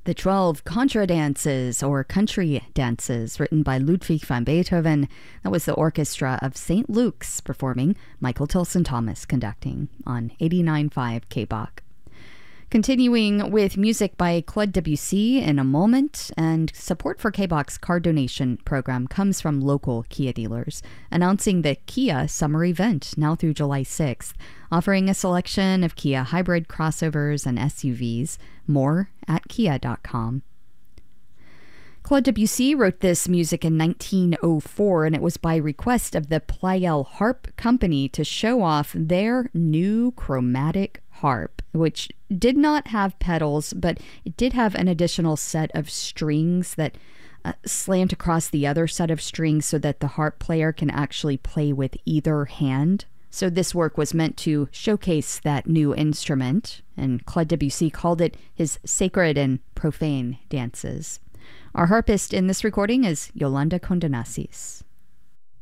The 12 Contra Dances, or Country Dances, written by Ludwig van Beethoven. That was the orchestra of St. Luke's performing, Michael Tilson Thomas conducting on 89.5 KBOK. Continuing with music by Claude Debussy in a moment, and support for KBOK's card donation program comes from local Kia dealers, announcing the Kia Summer Event now through July 6th, offering a selection of Kia hybrid crossovers and SUVs. More at kia.com. Claude Debussy wrote this music in 1904, and it was by request of the Pleyel Harp Company to show off their new chromatic harp, which did not have pedals, but it did have an additional set of strings that slant across the other set of strings so that the harp player can actually play with either hand. So this work was meant to showcase that new instrument, and Claude Debussy called it his sacred and profane dances. Our harpist in this recording is Yolanda Condonasis.